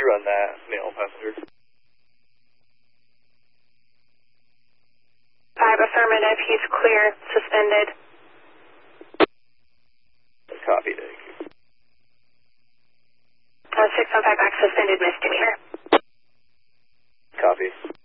run that male passenger? 5 affirmative, he's clear, suspended. Copy, thank you. 615 back, suspended misdemeanor. Copy.